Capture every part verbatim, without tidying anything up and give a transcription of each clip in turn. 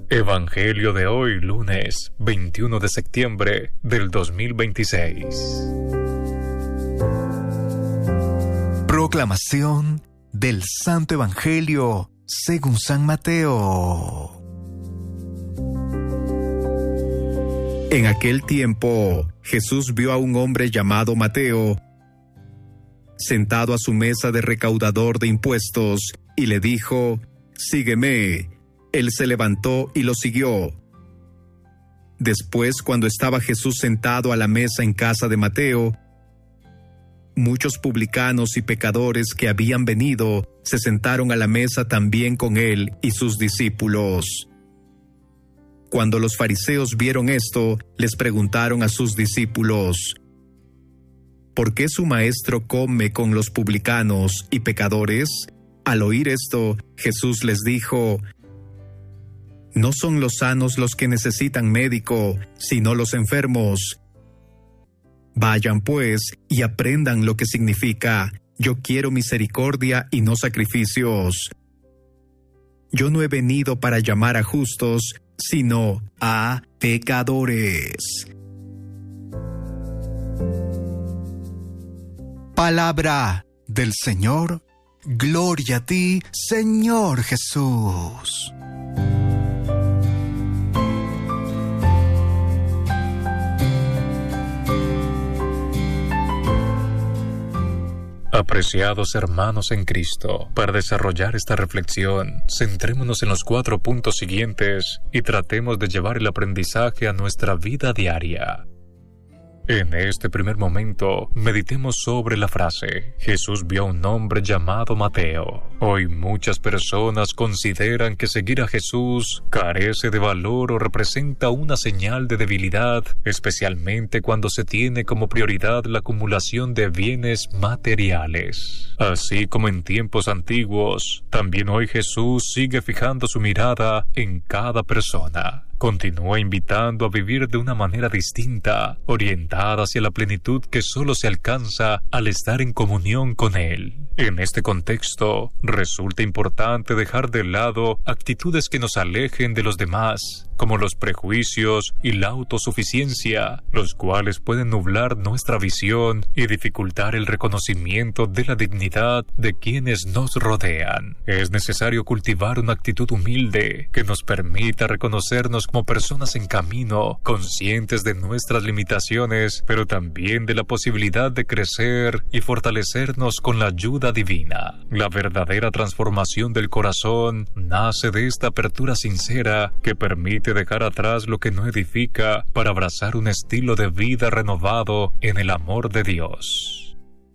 Evangelio de hoy, lunes veintiuno de septiembre del dos mil veintiséis. Proclamación del Santo Evangelio según San Mateo. En aquel tiempo, Jesús vio a un hombre llamado Mateo sentado a su mesa de recaudador de impuestos y le dijo: «Sígueme». Él se levantó y lo siguió. Después, cuando estaba Jesús sentado a la mesa en casa de Mateo, muchos publicanos y pecadores que habían venido se sentaron a la mesa también con él y sus discípulos. Cuando los fariseos vieron esto, les preguntaron a sus discípulos: ¿por qué su maestro come con los publicanos y pecadores? Al oír esto, Jesús les dijo: no son los sanos los que necesitan médico, sino los enfermos. Vayan pues y aprendan lo que significa: yo quiero misericordia y no sacrificios. Yo no he venido para llamar a justos, sino a pecadores. Palabra del Señor. Gloria a ti, Señor Jesús. Apreciados hermanos en Cristo, para desarrollar esta reflexión, centrémonos en los cuatro puntos siguientes y tratemos de llevar el aprendizaje a nuestra vida diaria. En este primer momento, meditemos sobre la frase: Jesús vio a un hombre llamado Mateo. Hoy muchas personas consideran que seguir a Jesús carece de valor o representa una señal de debilidad, especialmente cuando se tiene como prioridad la acumulación de bienes materiales. Así como en tiempos antiguos, también hoy Jesús sigue fijando su mirada en cada persona. Continúa invitando a vivir de una manera distinta, orientada hacia la plenitud que solo se alcanza al estar en comunión con Él. En este contexto, resulta importante dejar de lado actitudes que nos alejen de los demás, como los prejuicios y la autosuficiencia, los cuales pueden nublar nuestra visión y dificultar el reconocimiento de la dignidad de quienes nos rodean. Es necesario cultivar una actitud humilde que nos permita reconocernos como personas en camino, conscientes de nuestras limitaciones, pero también de la posibilidad de crecer y fortalecernos con la ayuda divina. La verdadera transformación del corazón nace de esta apertura sincera que permite dejar atrás lo que no edifica para abrazar un estilo de vida renovado en el amor de Dios.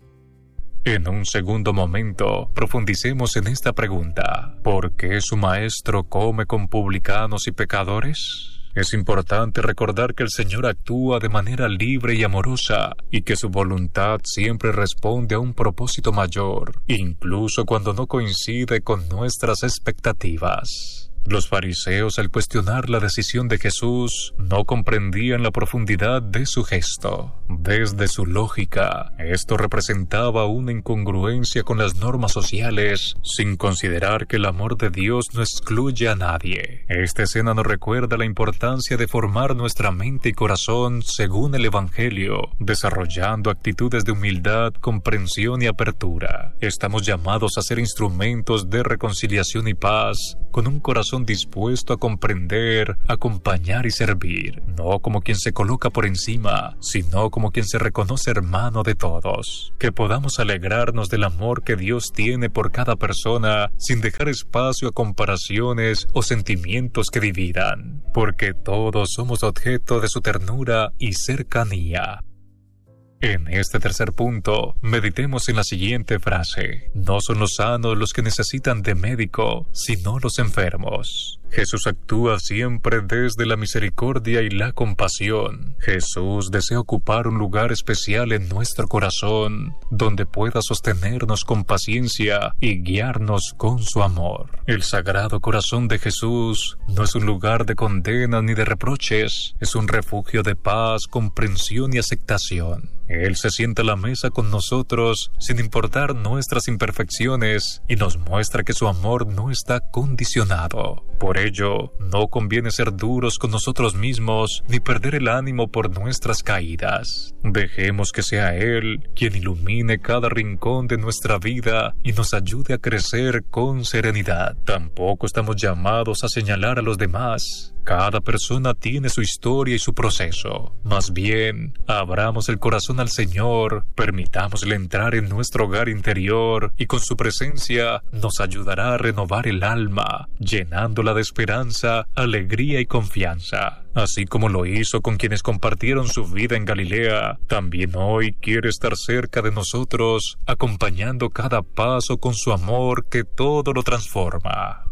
En un segundo momento, profundicemos en esta pregunta: ¿por qué su maestro come con publicanos y pecadores? Es importante recordar que el Señor actúa de manera libre y amorosa y que su voluntad siempre responde a un propósito mayor, incluso cuando no coincide con nuestras expectativas. Los fariseos, al cuestionar la decisión de Jesús, no comprendían la profundidad de su gesto. Desde su lógica, esto representaba una incongruencia con las normas sociales, sin considerar que el amor de Dios no excluye a nadie. Esta escena nos recuerda la importancia de formar nuestra mente y corazón según el Evangelio, desarrollando actitudes de humildad, comprensión y apertura. Estamos llamados a ser instrumentos de reconciliación y paz, con un corazón dispuesto a comprender, acompañar y servir, no como quien se coloca por encima, sino como quien se reconoce hermano de todos. Que podamos alegrarnos del amor que Dios tiene por cada persona, sin dejar espacio a comparaciones o sentimientos que dividan, porque todos somos objeto de su ternura y cercanía. En este tercer punto, meditemos en la siguiente frase: no son los sanos los que necesitan de médico, sino los enfermos. Jesús actúa siempre desde la misericordia y la compasión. Jesús desea ocupar un lugar especial en nuestro corazón, donde pueda sostenernos con paciencia y guiarnos con su amor. El Sagrado Corazón de Jesús no es un lugar de condena ni de reproches, es un refugio de paz, comprensión y aceptación. Él se sienta a la mesa con nosotros sin importar nuestras imperfecciones y nos muestra que su amor no está condicionado. Por ello, no conviene ser duros con nosotros mismos ni perder el ánimo por nuestras caídas. Dejemos que sea Él quien ilumine cada rincón de nuestra vida y nos ayude a crecer con serenidad. Tampoco estamos llamados a señalar a los demás. Cada persona tiene su historia y su proceso. Más bien, abramos el corazón al Señor, permitámosle entrar en nuestro hogar interior y con su presencia nos ayudará a renovar el alma, llenándola de esperanza, alegría y confianza. Así como lo hizo con quienes compartieron su vida en Galilea, también hoy quiere estar cerca de nosotros, acompañando cada paso con su amor que todo lo transforma.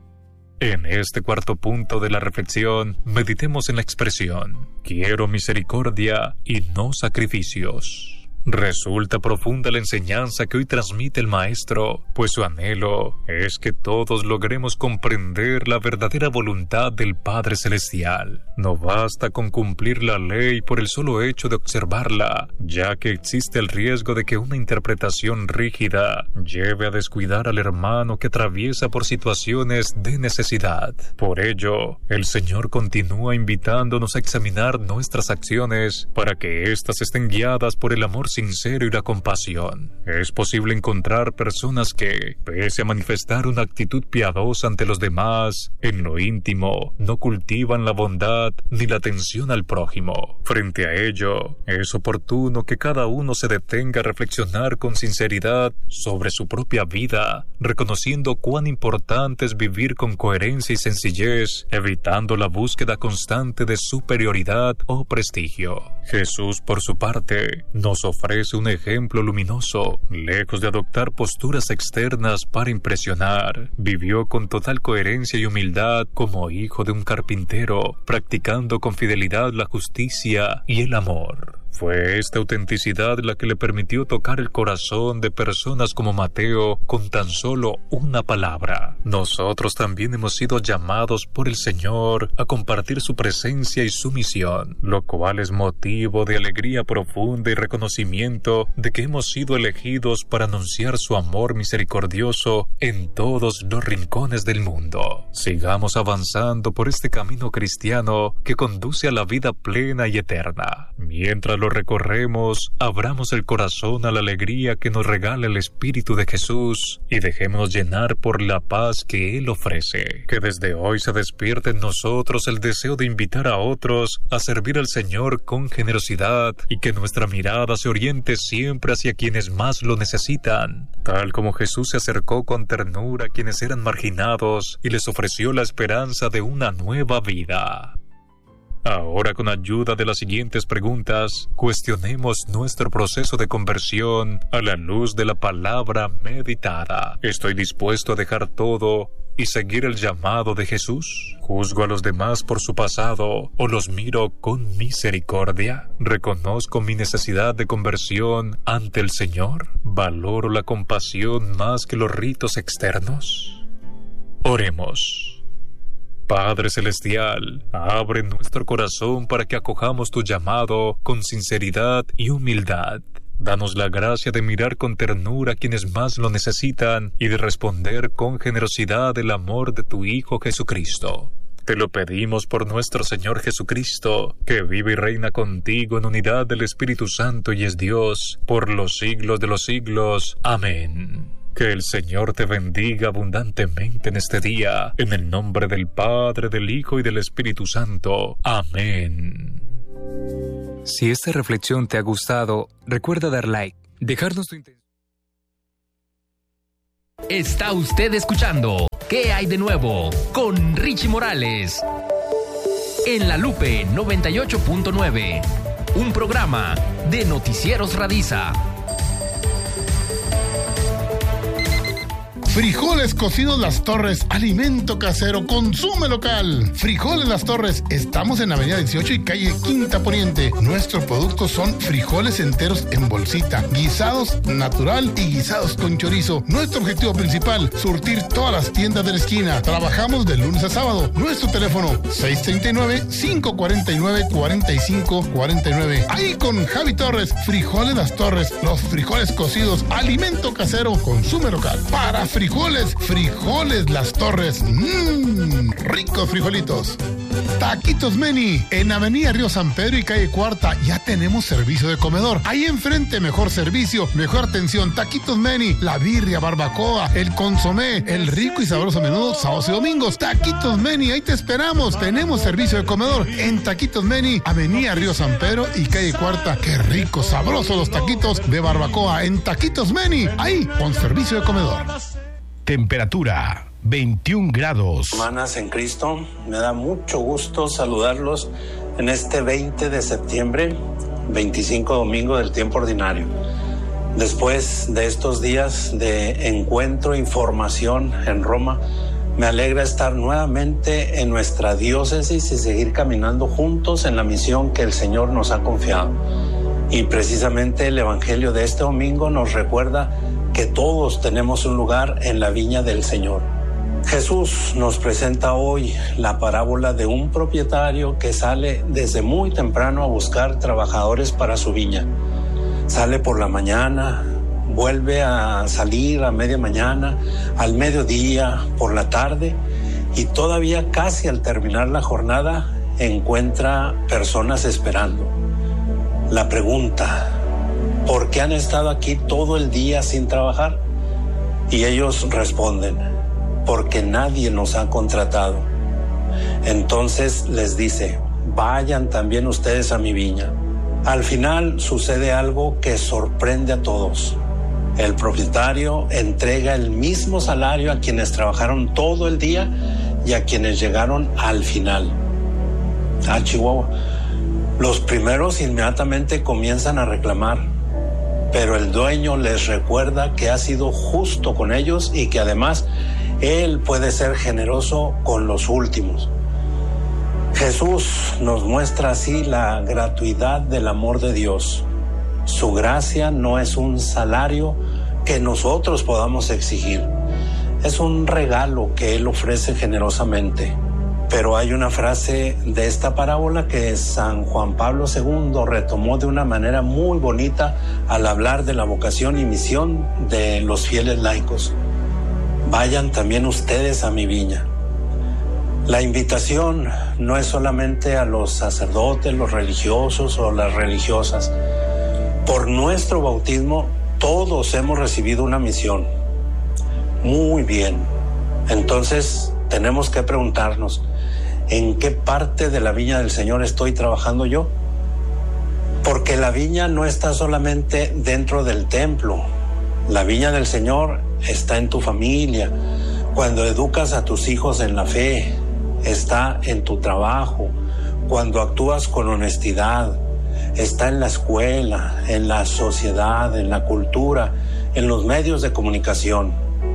En este cuarto punto de la reflexión, meditemos en la expresión: quiero misericordia y no sacrificios. Resulta profunda la enseñanza que hoy transmite el Maestro, pues su anhelo es que todos logremos comprender la verdadera voluntad del Padre Celestial. No basta con cumplir la ley por el solo hecho de observarla, ya que existe el riesgo de que una interpretación rígida lleve a descuidar al hermano que atraviesa por situaciones de necesidad. Por ello, el Señor continúa invitándonos a examinar nuestras acciones para que éstas estén guiadas por el amor sincero y la compasión. Es posible encontrar personas que, pese a manifestar una actitud piadosa ante los demás, en lo íntimo no cultivan la bondad ni la atención al prójimo. Frente a ello, es oportuno que cada uno se detenga a reflexionar con sinceridad sobre su propia vida, reconociendo cuán importante es vivir con coherencia y sencillez, evitando la búsqueda constante de superioridad o prestigio. Jesús, por su parte, nos ofrece ofrece un ejemplo luminoso. Lejos de adoptar posturas externas para impresionar, vivió con total coherencia y humildad como hijo de un carpintero, practicando con fidelidad la justicia y el amor. Fue esta autenticidad la que le permitió tocar el corazón de personas como Mateo con tan solo una palabra. Nosotros también hemos sido llamados por el Señor a compartir su presencia y su misión, lo cual es motivo de alegría profunda y reconocimiento de que hemos sido elegidos para anunciar su amor misericordioso en todos los rincones del mundo. Sigamos avanzando por este camino cristiano que conduce a la vida plena y eterna. Mientras lo recorremos, abramos el corazón a la alegría que nos regala el Espíritu de Jesús y dejémonos llenar por la paz que Él ofrece. Que desde hoy se despierte en nosotros el deseo de invitar a otros a servir al Señor con generosidad y que nuestra mirada se oriente siempre hacia quienes más lo necesitan, tal como Jesús se acercó con ternura a quienes eran marginados y les ofreció la esperanza de una nueva vida. Ahora, con ayuda de las siguientes preguntas, cuestionemos nuestro proceso de conversión a la luz de la palabra meditada. ¿Estoy dispuesto a dejar todo y seguir el llamado de Jesús? ¿Juzgo a los demás por su pasado o los miro con misericordia? ¿Reconozco mi necesidad de conversión ante el Señor? ¿Valoro la compasión más que los ritos externos? Oremos. Padre Celestial, abre nuestro corazón para que acojamos tu llamado con sinceridad y humildad. Danos la gracia de mirar con ternura a quienes más lo necesitan y de responder con generosidad el amor de tu Hijo Jesucristo. Te lo pedimos por nuestro Señor Jesucristo, que vive y reina contigo en unidad del Espíritu Santo y es Dios, por los siglos de los siglos. Amén. Que el Señor te bendiga abundantemente en este día, en el nombre del Padre, del Hijo y del Espíritu Santo. Amén. Si esta reflexión te ha gustado, recuerda dar like, dejarnos tu intención. Está usted escuchando ¿Qué hay de nuevo? Con Richie Morales. En La Lupe noventa y ocho punto nueve, un programa de Noticieros Radiza. Frijoles cocidos Las Torres, alimento casero, consume local. Frijoles Las Torres, estamos en Avenida dieciocho y calle Quinta Poniente. Nuestros productos son frijoles enteros en bolsita, guisados natural y guisados con chorizo. Nuestro objetivo principal, surtir todas las tiendas de la esquina. Trabajamos de lunes a sábado. Nuestro teléfono, seis tres nueve, cinco cuatro nueve, cuatro cinco cuatro nueve. Ahí con Javi Torres, Frijoles Las Torres, los frijoles cocidos, alimento casero, consume local. Para frijoles frijoles, frijoles Las Torres. Mmm, ricos frijolitos. Taquitos Meni, en Avenida Río San Pedro y Calle Cuarta, ya tenemos servicio de comedor. Ahí enfrente, mejor servicio, mejor atención. Taquitos Meni, la birria, barbacoa, el consomé, el rico y sabroso menudo, sábados y domingos. Taquitos Meni, ahí te esperamos. Tenemos servicio de comedor en Taquitos Meni, Avenida Río San Pedro y Calle Cuarta. Qué rico, sabroso los taquitos de barbacoa en Taquitos Meni, ahí con servicio de comedor. Temperatura veintiún grados. Hermanas en Cristo, me da mucho gusto saludarlos en este veinte de septiembre, veinticinco domingo del tiempo ordinario. Después de estos días de encuentro e información en Roma, me alegra estar nuevamente en nuestra diócesis y seguir caminando juntos en la misión que el Señor nos ha confiado. Y precisamente el Evangelio de este domingo nos recuerda que todos tenemos un lugar en la viña del Señor. Jesús nos presenta hoy la parábola de un propietario que sale desde muy temprano a buscar trabajadores para su viña. Sale por la mañana, vuelve a salir a media mañana, al mediodía, por la tarde, y todavía casi al terminar la jornada encuentra personas esperando. La pregunta, ¿por qué han estado aquí todo el día sin trabajar? Y ellos responden, porque nadie nos ha contratado. Entonces les dice, vayan también ustedes a mi viña. Al final sucede algo que sorprende a todos. El propietario entrega el mismo salario a quienes trabajaron todo el día y a quienes llegaron al final. Ah, Chihuahua. Los primeros inmediatamente comienzan a reclamar, pero el dueño les recuerda que ha sido justo con ellos y que además Él puede ser generoso con los últimos. Jesús nos muestra así la gratuidad del amor de Dios. Su gracia no es un salario que nosotros podamos exigir. Es un regalo que Él ofrece generosamente. Pero hay una frase de esta parábola que San Juan Pablo segundo retomó de una manera muy bonita al hablar de la vocación y misión de los fieles laicos. Vayan también ustedes a mi viña. La invitación no es solamente a los sacerdotes, los religiosos o las religiosas. Por nuestro bautismo todos hemos recibido una misión. Muy bien. Entonces tenemos que preguntarnos, ¿en qué parte de la viña del Señor estoy trabajando yo? Porque la viña no está solamente dentro del templo. La viña del Señor está en tu familia, cuando educas a tus hijos en la fe, está en tu trabajo, cuando actúas con honestidad, está en la escuela, en la sociedad, en la cultura, en los medios de comunicación.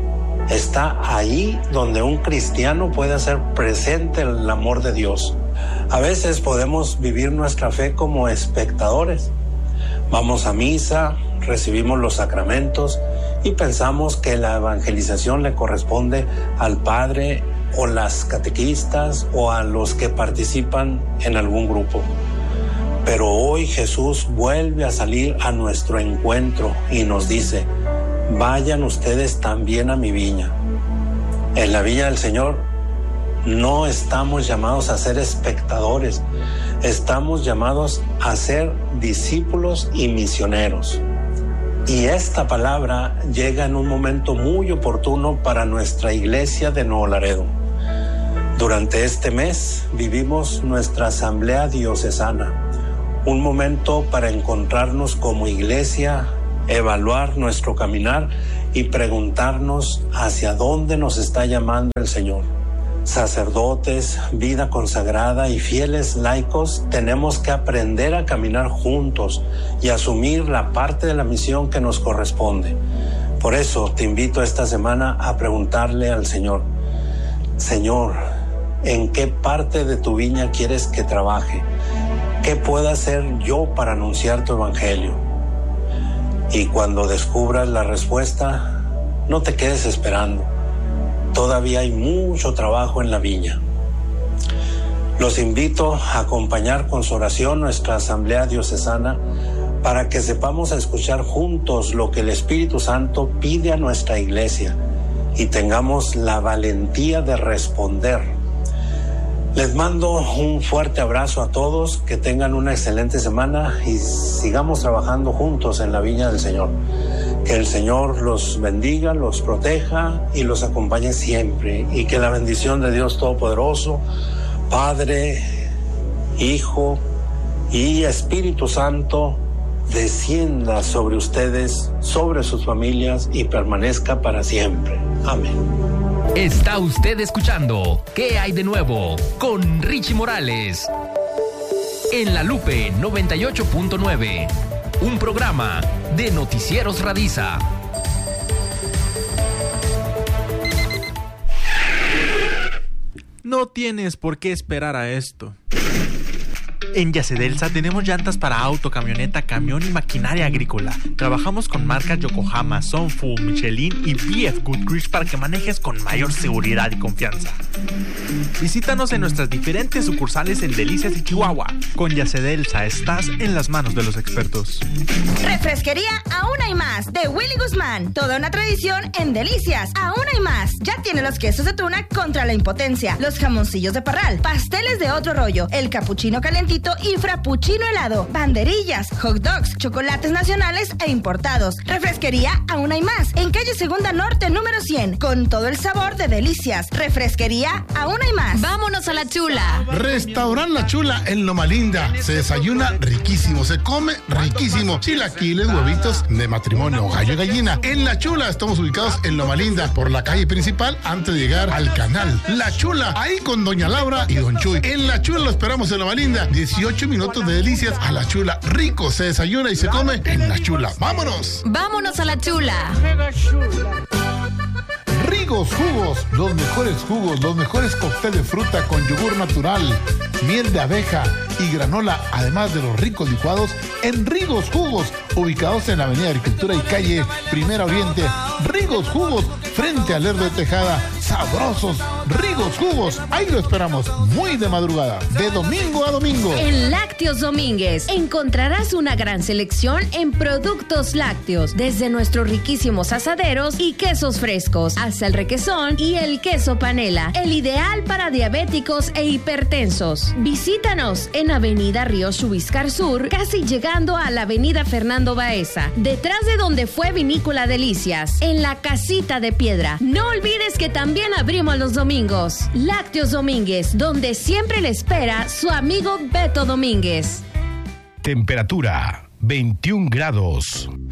Está ahí donde un cristiano puede hacer presente el amor de Dios. A veces podemos vivir nuestra fe como espectadores. Vamos a misa, recibimos los sacramentos y pensamos que la evangelización le corresponde al padre o las catequistas o a los que participan en algún grupo. Pero hoy Jesús vuelve a salir a nuestro encuentro y nos dice, vayan ustedes también a mi viña. En la viña del Señor no estamos llamados a ser espectadores, estamos llamados a ser discípulos y misioneros. Y esta palabra llega en un momento muy oportuno para nuestra iglesia de Nuevo Laredo. Durante este mes vivimos nuestra asamblea diocesana, un momento para encontrarnos como iglesia, evaluar nuestro caminar y preguntarnos hacia dónde nos está llamando el Señor. Sacerdotes, vida consagrada y fieles laicos tenemos que aprender a caminar juntos y asumir la parte de la misión que nos corresponde. Por eso te invito esta semana a preguntarle al Señor, Señor, ¿en qué parte de tu viña quieres que trabaje? ¿Qué puedo hacer yo para anunciar tu evangelio? Y cuando descubras la respuesta, no te quedes esperando. Todavía hay mucho trabajo en la viña. Los invito a acompañar con su oración nuestra asamblea diocesana para que sepamos escuchar juntos lo que el Espíritu Santo pide a nuestra iglesia y tengamos la valentía de responder. Les mando un fuerte abrazo a todos, que tengan una excelente semana y sigamos trabajando juntos en la viña del Señor. Que el Señor los bendiga, los proteja y los acompañe siempre, y que la bendición de Dios Todopoderoso, Padre, Hijo y Espíritu Santo, descienda sobre ustedes, sobre sus familias y permanezca para siempre. Amén. Está usted escuchando ¿Qué hay de nuevo? Con Richie Morales. En La Lupe noventa y ocho punto nueve. Un programa de Noticieros Radiza. No tienes por qué esperar a esto. En Yacedelsa tenemos llantas para auto, camioneta, camión y maquinaria agrícola. Trabajamos con marcas Yokohama, Sunfu, Michelin y B F Goodrich para que manejes con mayor seguridad y confianza. Visítanos en nuestras diferentes sucursales en Delicias y Chihuahua. Con Yacedelsa estás en las manos de los expertos. Refresquería Aún hay más de Willy Guzmán. Toda una tradición en Delicias. Aún hay más. Ya tiene los quesos de tuna contra la impotencia, los jamoncillos de parral, pasteles de otro rollo, el capuchino calentito y frappuccino helado, banderillas, hot dogs, chocolates nacionales e importados. Refresquería Aún hay más en calle Segunda Norte número cien, con todo el sabor de Delicias. Refresquería Aún hay más. Vámonos a La Chula. Restaurant La Chula en Loma Linda. Se desayuna riquísimo, se come riquísimo. Chilaquiles, huevitos de matrimonio, gallo y gallina. En La Chula estamos ubicados en Loma Linda, por la calle principal antes de llegar al canal. La Chula, ahí con doña Laura y don Chuy. En La Chula lo esperamos en Loma Linda. dieciocho minutos de Delicias a La Chula. Rico, se desayuna y se come en La Chula. ¡Vámonos! ¡Vámonos a La Chula! Rigos Jugos, los mejores jugos, los mejores cócteles de fruta con yogur natural, miel de abeja y granola, además de los ricos licuados en Rigos Jugos, ubicados en la Avenida Agricultura y calle Primera Oriente. Rigos Jugos, frente al Lerdo de Tejada. Sabrosos Rigos Jugos, ahí lo esperamos, muy de madrugada, de domingo a domingo. En Lácteos Domínguez encontrarás una gran selección en productos lácteos, desde nuestros riquísimos asaderos y quesos frescos, hasta el requesón y el queso panela, el ideal para diabéticos e hipertensos. Visítanos en Avenida Río Chubiscar Sur, casi llegando a la Avenida Fernando Baeza, detrás de donde fue Vinícola Delicias, en la Casita de Piedra. No olvides que también abrimos los domingos. Lácteos Domínguez, donde siempre le espera su amigo Beto Domínguez. Temperatura veintiún grados.